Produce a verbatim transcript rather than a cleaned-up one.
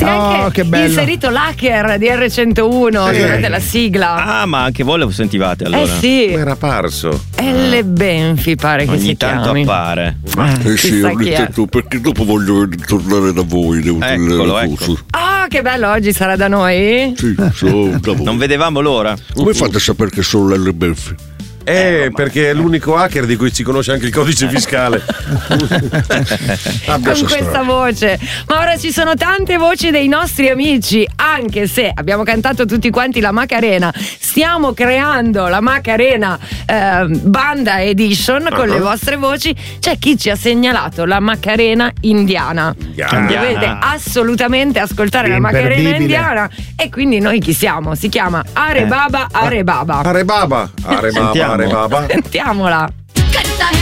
Oh, anche che bello. inserito l'hacker di erre centouno Sì. durante la sigla. Ah, ma anche voi lo sentivate allora? Eh sì. Era parso. Elle Benfi pare che Ogni si tanto chiami. appare. Eh sì, chissà ogni chi è. tanto, perché dopo voglio tornare da voi, devo Eccolo, tornare ecco. su. Ah, che bello, oggi sarà da noi? Sì, sono da voi. Non vedevamo l'ora. Come fate a sapere che sono l'L Benfi? Eh, perché è l'unico hacker di cui ci conosce anche il codice fiscale. Abbia Con questa strada. voce. Ma ora ci sono tante voci dei nostri amici, anche se abbiamo cantato tutti quanti la Macarena. Stiamo creando la Macarena eh, Banda Edition con Uh-huh. le vostre voci. C'è chi ci ha segnalato la Macarena indiana. Indiana. Dovete assolutamente ascoltare la Macarena Imperdibile. indiana. E quindi noi chi siamo? Si chiama Are Baba, Are Baba. Are baba, are baba, Sentiamo. are baba. Sentiamola.